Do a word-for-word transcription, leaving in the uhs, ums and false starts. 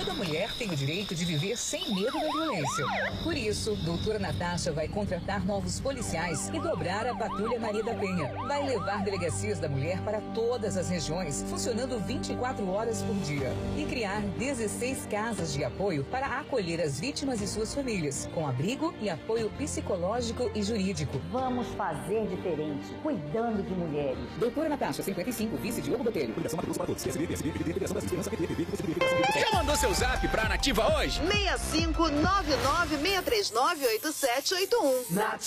Toda mulher tem o direito de viver sem medo da violência. Por isso, doutora Natasha vai contratar novos policiais e dobrar a Patrulha Maria da Penha. Vai levar delegacias da mulher para todas as regiões, funcionando vinte e quatro horas por dia. E criar dezesseis casas de apoio para acolher as vítimas e suas famílias, com abrigo e apoio psicológico e jurídico. Vamos fazer diferente, cuidando de mulheres. Doutora Natasha, cinquenta e cinco, vice Diogo Botelho. Já mandou seu zap pra Nativa hoje? seis cinco nove nove seis três nove oito sete oito um.